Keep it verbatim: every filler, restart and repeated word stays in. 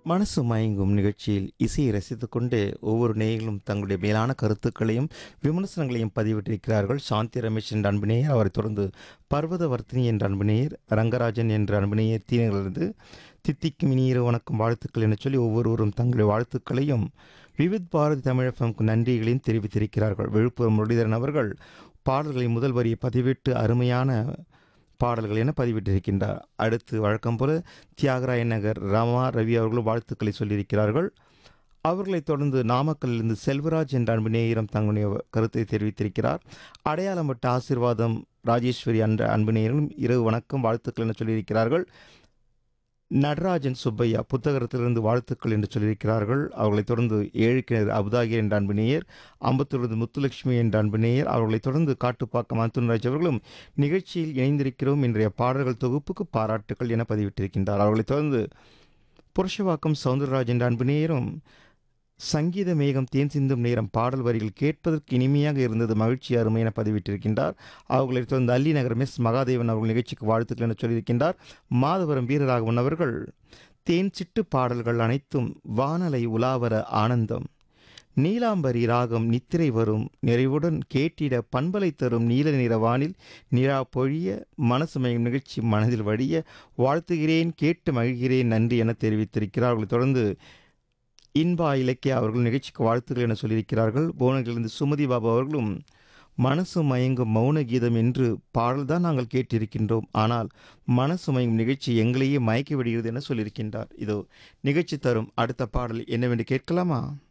மனசு மயங்கும் நிகழ்ச்சியில் இசையை ரசித்துக்கொண்டு ஒவ்வொரு நேயர்களும் தங்களுடைய மேலான கருத்துக்களையும் விமர்சனங்களையும் பதிவிட்டிருக்கிறார்கள். சாந்தி ரமேஷ் என்ற அன்பினேயர், அவரைத் தொடர்ந்து பர்வதவர்த்தினி என்ற அன்பினேயர், ரங்கராஜன் என்ற அன்பினேயர் தீனங்களிலிருந்து தித்திக்கும் இனியிரு வணக்கம் வாழ்த்துக்கள் என சொல்லி ஒவ்வொருவரும் தங்களுடைய வாழ்த்துக்களையும் விவித் பாரதி தமிழ் எஃப்எம்க்கு நன்றிகளையும் தெரிவித்திருக்கிறார்கள். விழுப்புரம் முரளிதரன் அவர்கள் பாடல்களை முதல் வரியை பதிவிட்டு அருமையான பாடல்கள் என பதிவிட்டிருக்கின்றார். அடுத்து வழக்கம் போல தியாகராய நகர் ராமா ரவி அவர்களும் வாழ்த்துக்களை சொல்லியிருக்கிறார்கள். அவர்களைத் தொடர்ந்து நாமக்கல்லிருந்து செல்வராஜ் என்ற அன்பு நேயரும் தங்களுடைய கருத்தை தெரிவித்திருக்கிறார். அடையாளம் பட்ட ஆசீர்வாதம் ராஜேஸ்வரி என்ற அன்பு நேயரும் இரவு வணக்கம் வாழ்த்துக்கள் என சொல்லியிருக்கிறார்கள். நடராஜன் சுப்பையா புத்தகத்திலிருந்து வாழ்த்துக்கள் என்று சொல்லியிருக்கிறார்கள். அவர்களைத் தொடர்ந்து ஏழுக்கிணர் அபுதாகிர் என்ற அன்பு நேயர், அம்பத்தூரிலிருந்து முத்துலட்சுமி என்ற அன்பு நேயர், அவர்களைத் தொடர்ந்து காட்டுப்பாக்கம் அந்துன்ராஜ் அவர்களும் நிகழ்ச்சியில் இணைந்திருக்கிறோம், இன்றைய பாடல்கள் தொகுப்புக்கு பாராட்டுக்கள் என பதிவிட்டிருக்கின்றார். அவர்களைத் தொடர்ந்து புருஷவாக்கம் சவுந்தரராஜ் என்ற அன்பு நேயரும் சங்கீத மேகம் தேன் சிந்தும் நேரம் பாடல் வரிகள் கேட்பதற்கு இனிமையாக இருந்தது, மகிழ்ச்சி அருமை என பதிவிட்டிருக்கின்றார். அவர்களைத் தொடர்ந்து அல்லி நகர் மிஸ் மகாதேவன் அவர்கள் நிகழ்ச்சிக்கு வாழ்த்துக்கள் என சொல்லியிருக்கின்றார். மாதவரம் வீரராகவன் அவர்கள் தேன் சிட்டு பாடல்கள் அனைத்தும் வானலை உலாவர ஆனந்தம், நீலாம்பரி ராகம் நித்திரை வரும் நிறைவுடன் கேட்டிட பண்பலை தரும் நீல நிறவானில் நிலா பொழிய மனசுமயம் நிகழ்ச்சி மனதில் வழிய வாழ்த்துகிறேன் கேட்டு மகிழ்கிறேன் நன்றி என தெரிவித்திருக்கிறார். அவர்களைத் தொடர்ந்து இன்பா இலக்கியா அவர்கள் நிகழ்ச்சிக்கு வாழ்த்துக்கள் என சொல்லியிருக்கிறார்கள். புவனகிலிருந்து சுமதி பாபு அவர்களும் மனசு மயங்கும் மௌன கீதம் என்று பாடல்தான் நாங்கள் கேட்டிருக்கின்றோம், ஆனால் மனசு மயங்கும் நிகழ்ச்சி எங்களையே மயக்கி விடுகிறது என சொல்லியிருக்கின்றார். இதோ நிகழ்ச்சி தரும் அடுத்த பாடல் என்னவென்று கேட்கலாமா?